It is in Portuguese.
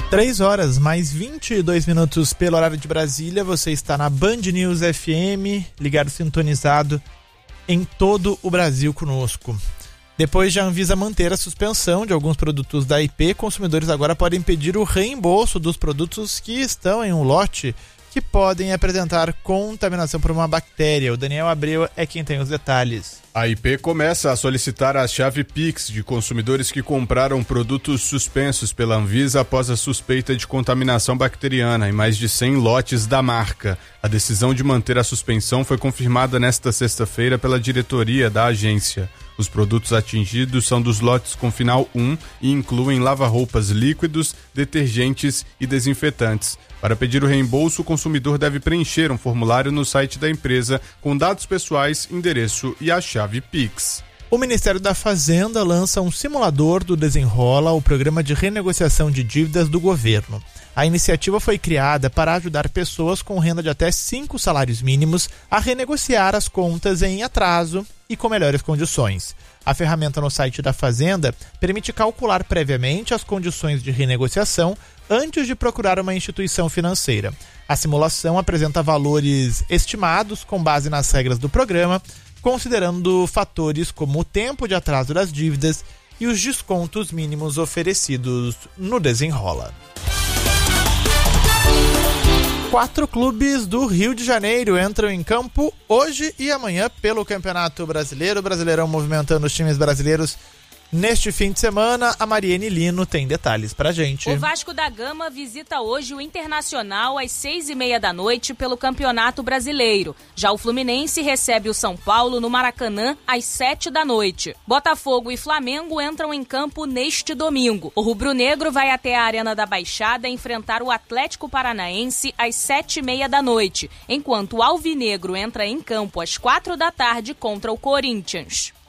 3 horas mais 22 minutos pelo horário de Brasília. Você está na Band News FM, ligado, sintonizado em todo o Brasil conosco. Depois de a Anvisa manter a suspensão de alguns produtos da IP, consumidores agora podem pedir o reembolso dos produtos que estão em um lote que podem apresentar contaminação por uma bactéria. O Daniel Abreu é quem tem os detalhes. A IP começa a solicitar a chave Pix de consumidores que compraram produtos suspensos pela Anvisa após a suspeita de contaminação bacteriana em mais de 100 lotes da marca. A decisão de manter a suspensão foi confirmada nesta sexta-feira pela diretoria da agência. Os produtos atingidos são dos lotes com final 1 e incluem lava-roupas líquidos, detergentes e desinfetantes. Para pedir o reembolso, o consumidor deve preencher um formulário no site da empresa com dados pessoais, endereço e a chave Pix. O Ministério da Fazenda lança um simulador do Desenrola, o programa de renegociação de dívidas do governo. A iniciativa foi criada para ajudar pessoas com renda de até 5 salários mínimos a renegociar as contas em atraso e com melhores condições. A ferramenta no site da Fazenda permite calcular previamente as condições de renegociação antes de procurar uma instituição financeira. A simulação apresenta valores estimados com base nas regras do programa, considerando fatores como o tempo de atraso das dívidas e os descontos mínimos oferecidos no Desenrola. 4 clubes do Rio de Janeiro entram em campo hoje e amanhã pelo Campeonato Brasileiro. O Brasileirão movimentando os times brasileiros neste fim de semana. A Mariene Lino tem detalhes pra gente. O Vasco da Gama visita hoje o Internacional às 6h30 da noite pelo Campeonato Brasileiro. Já o Fluminense recebe o São Paulo no Maracanã às 7 da noite. Botafogo e Flamengo entram em campo neste domingo. O rubro-negro vai até a Arena da Baixada enfrentar o Atlético Paranaense às 7h30 da noite, enquanto o Alvinegro entra em campo às 4 da tarde contra o Corinthians.